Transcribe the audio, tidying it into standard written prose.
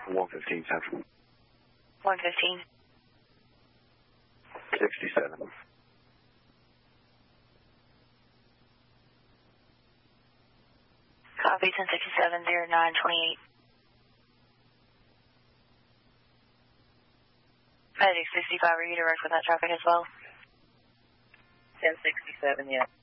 115 Central. 115. 67. Copy, 1067, 0928. Medic 65, are you direct with that traffic as well? 1067, yeah.